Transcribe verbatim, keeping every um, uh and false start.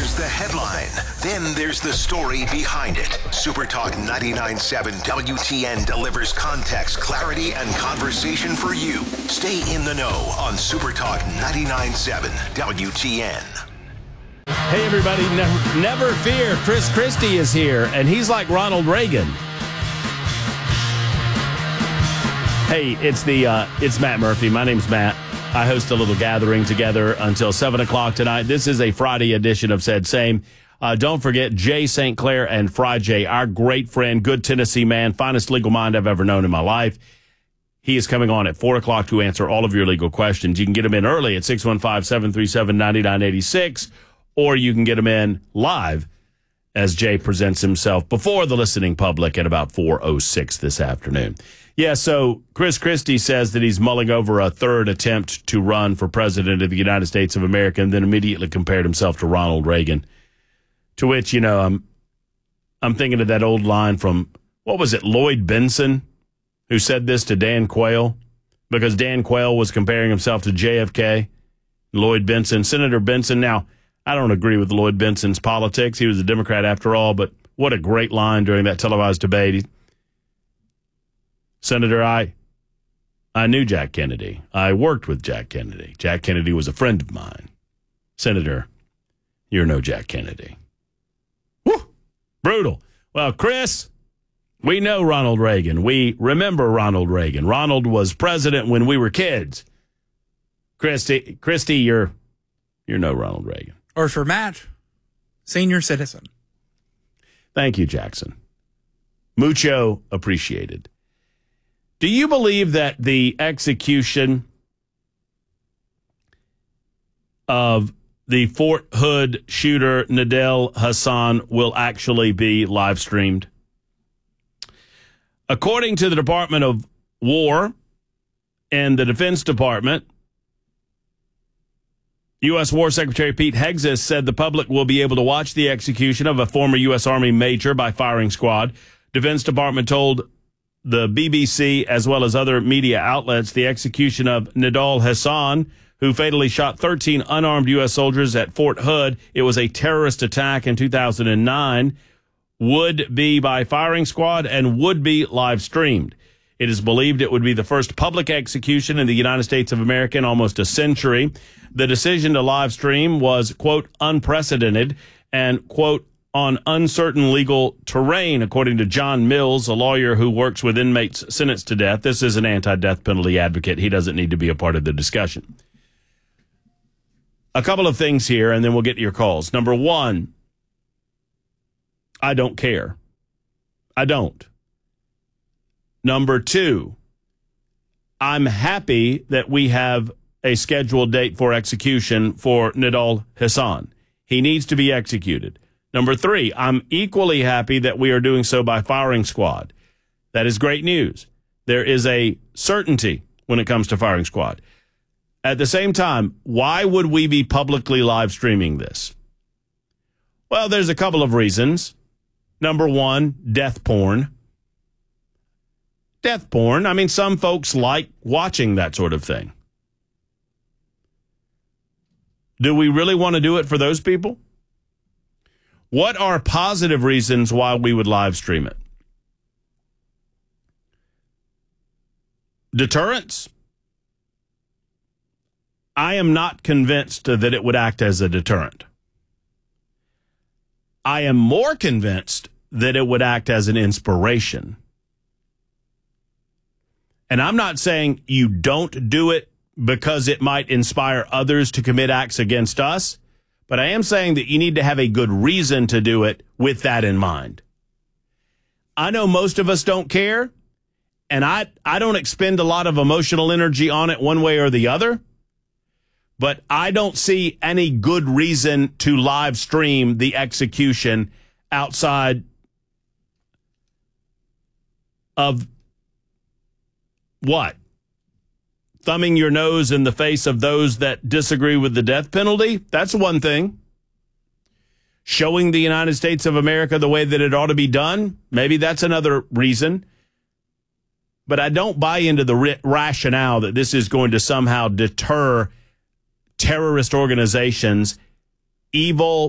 There's the headline. Then there's the story behind it. SuperTalk ninety-nine point seven W T N delivers context, clarity, and conversation for you. Stay in the know on SuperTalk ninety-nine point seven W T N. Hey, everybody. Never, never fear. Chris Christie is here, and he's like Ronald Reagan. Hey, it's the uh, it's Matt Murphy. My name's Matt. I host a little gathering together until seven o'clock tonight. This is a Friday edition of Said Same. Uh, don't forget Jay Saint Clair and Fry Jay, our great friend, good Tennessee man, finest legal mind I've ever known in my life. He is coming on at four o'clock to answer all of your legal questions. You can get him in early at six one five, seven three seven, nine nine eight six, or you can get him in live as Jay presents himself before the listening public at about four oh six this afternoon. Yeah, so Chris Christie says that he's mulling over a third attempt to run for president of the United States of America, and then immediately compared himself to Ronald Reagan. To which, you know, I'm I'm thinking of that old line from, what was it, Lloyd Benson, who said this to Dan Quayle, because Dan Quayle was comparing himself to J F K. Lloyd Benson, Senator Benson. Now, I don't agree with Lloyd Benson's politics. He was a Democrat after all, but what a great line during that televised debate. He, Senator, I I knew Jack Kennedy. I worked with Jack Kennedy. Jack Kennedy was a friend of mine. Senator, you're no Jack Kennedy. Woo! Brutal. Well, Chris, we know Ronald Reagan. We remember Ronald Reagan. Ronald was president when we were kids. Christy, Christy, you're you're no Ronald Reagan. Or for Matt, senior citizen. Thank you, Jackson. Mucho appreciated. Do you believe that the execution of the Fort Hood shooter Nidal Hasan will actually be live streamed? According to the Department of War and the Defense Department, U S. War Secretary Pete Hegseth said the public will be able to watch the execution of a former U S. Army major by firing squad. Defense Department told the B B C, as well as other media outlets, the execution of Nidal Hasan, who fatally shot thirteen unarmed U S soldiers at Fort Hood. It was a terrorist attack in two thousand nine, would be by firing squad and would be live streamed. It is believed it would be the first public execution in the United States of America in almost a century. The decision to live stream was, quote, unprecedented and, quote, on uncertain legal terrain, according to John Mills, a lawyer who works with inmates sentenced to death. This is an anti-death penalty advocate. He doesn't need to be a part of the discussion. A couple of things here, and then we'll get to your calls. Number one, I don't care. I don't. Number two, I'm happy that we have a scheduled date for execution for Nidal Hasan. He needs to be executed. Number three, I'm equally happy that we are doing so by firing squad. That is great news. There is a certainty when it comes to firing squad. At the same time, why would we be publicly live streaming this? Well, there's a couple of reasons. Number one, death porn. Death porn. I mean, some folks like watching that sort of thing. Do we really want to do it for those people? What are positive reasons why we would live stream it? Deterrence? I am not convinced that it would act as a deterrent. I am more convinced that it would act as an inspiration. And I'm not saying you don't do it because it might inspire others to commit acts against us. But I am saying that you need to have a good reason to do it with that in mind. I know most of us don't care, and I, I don't expend a lot of emotional energy on it one way or the other, but I don't see any good reason to live stream the execution outside of what? Thumbing your nose in the face of those that disagree with the death penalty? That's one thing. Showing the United States of America the way that it ought to be done? Maybe that's another reason. But I don't buy into the rationale that this is going to somehow deter terrorist organizations, evil